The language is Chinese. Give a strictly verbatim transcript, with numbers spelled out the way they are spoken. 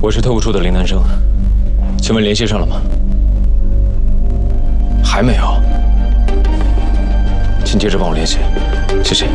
我是特务处的林南生，请问联系上了吗？还没有，请接着帮我联系，谢谢。